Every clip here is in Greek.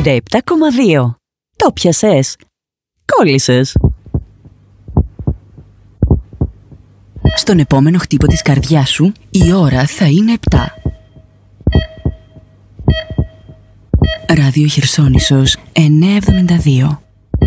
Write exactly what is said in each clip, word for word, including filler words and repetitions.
ενενήντα επτά κόμμα δύο. Το πιασες. Κόλλησες. Στον επόμενο χτύπο της καρδιάς σου, η ώρα θα είναι επτά. Ράδιο Χερσόνησος εννιακόσια εβδομήντα δύο.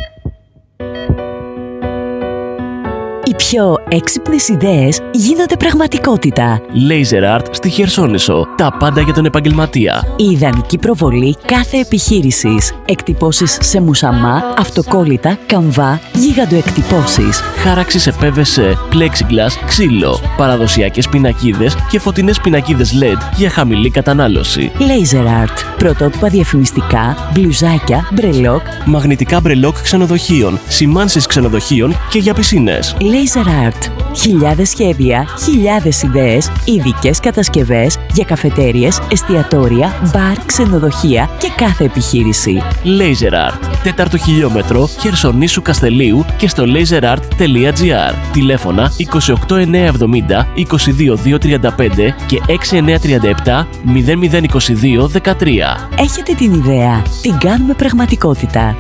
Οι πιο έξυπνες ιδέες γίνονται πραγματικότητα. Laser Art στη Χερσόνησο. Τα πάντα για τον επαγγελματία. Η ιδανική προβολή κάθε επιχείρησης. Εκτυπώσεις σε μουσαμά, αυτοκόλλητα, καμβά, γίγαντοεκτυπώσεις. Χάραξη σε πι βι σι, plexiglass, ξύλο. Παραδοσιακές πινακίδες και φωτεινές πινακίδες ελ ι ντι για χαμηλή κατανάλωση. Laser Art. Πρωτότυπα διαφημιστικά, μπλουζάκια, μπρελόκ. Μαγνητικά μπρελόκ ξενοδοχείων. Σημάνσεις ξενοδοχείων και για πισίνες. Laser Art. Χιλιάδες σχέδια, χιλιάδες ιδέες, ειδικές κατασκευές για καφετέριες, εστιατόρια, μπαρ, ξενοδοχεία και κάθε επιχείρηση. Laser Art. Τέταρτο χιλιόμετρο Χερσονήσου Καστελίου και στο laserart τελεία τζι άρ. Τηλέφωνα είκοσι οκτώ εννιακόσια εβδομήντα είκοσι δύο διακόσια τριάντα πέντε και έξι εννιακόσια τριάντα επτά μηδέν μηδέν είκοσι δύο δεκατρία. Έχετε την ιδέα. Την κάνουμε πραγματικότητα.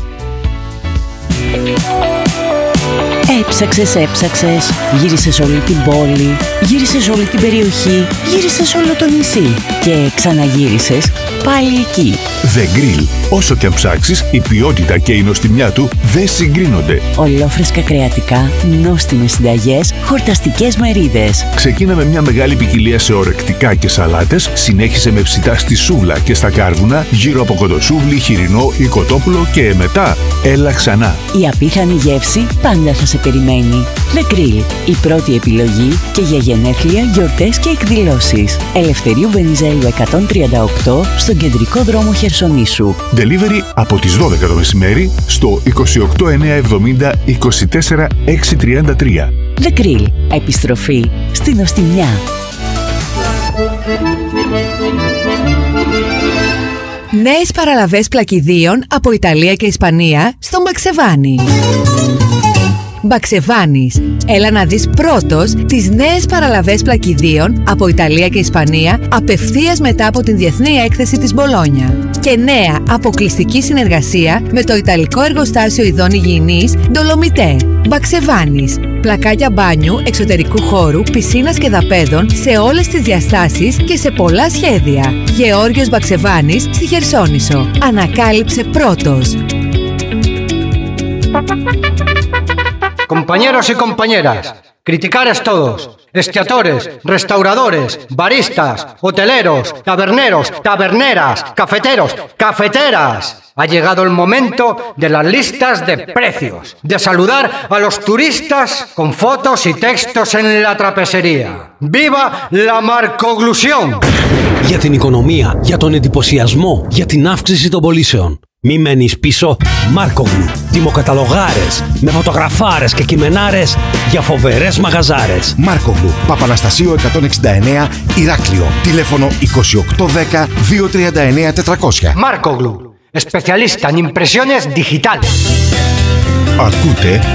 Έψαξες, έψαξες, γύρισες όλη την πόλη, γύρισες όλη την περιοχή, γύρισες όλο το νησί και ξαναγύρισες πάλι εκεί. The Grill. Όσο και αν ψάξεις, η ποιότητα και η νοστιμιά του δεν συγκρίνονται. Ολόφρεσκα κρεατικά, νόστιμες συνταγές, χορταστικές μερίδες. Ξεκίνα με μια μεγάλη ποικιλία σε ορεκτικά και σαλάτες, συνέχισε με ψητά στη σούβλα και στα κάρβουνα, γύρω από κοντοσούβλι, χοιρινό ή κοτόπουλο και μετά έλα ξανά. Η απίθανη γεύση πάντα θα σε περιμένει. The Grill. Η πρώτη επιλογή και για γενέθλια, γιορτές και εκδηλώσεις. Ελευθερίου Βενιζέλου εκατόν τριάντα οκτώ στον κεντρικό δρόμο Χερσονήσου. Delivery από τις δώδεκα το μεσημέρι στο είκοσι οκτώ εννιακόσια εβδομήντα είκοσι τέσσερα εξακόσια τριάντα τρία. The Grill. Επιστροφή στην νοστιμιά. Νέες παραλαβές πλακιδίων από Ιταλία και Ισπανία στο Μπαξεβάνι. Μπαξεβάνις. Έλα να δεις πρώτος τις νέες παραλαβές πλακιδίων από Ιταλία και Ισπανία απευθείας μετά από την Διεθνή Έκθεση της Μπολόνια. Και νέα αποκλειστική συνεργασία με το Ιταλικό Εργοστάσιο Ειδών Υγιεινής Ντολομιτέ. Μπαξεβάνις. Πλακάκια μπάνιου, εξωτερικού χώρου, πισίνας και δαπέδων σε όλες τις διαστάσεις και σε πολλά σχέδια. Γεώργιος Μπαξεβάνης στη Χερσόνησο. Ανακάλυψε πρώτος. Compañeros y compañeras, criticares todos, esquiadores, restauradores, baristas, hoteleros, taberneros, taberneras, cafeteros, cafeteras. Ha llegado el momento de las listas de precios, de saludar a los turistas con fotos y textos en la trapesería. ¡Viva la marcoglusión! Για την οικονομία, για τον εντυπωσιασμό, για την αύξηση των πωλήσεων. Μη μένεις πίσω, Μάρκογλου. Τιμοκαταλογάρες, με φωτογραφάρες και κειμενάρες για φοβερές μαγαζάρες. Μάρκογλου, Παπαναστασίου εκατόν εξήντα εννέα, Ηράκλειο. Τηλέφωνο είκοσι οκτώ δέκα διακόσια τριάντα εννέα τετρακόσια. Μάρκογλου, especialista en impresiones digitales. Ακούτε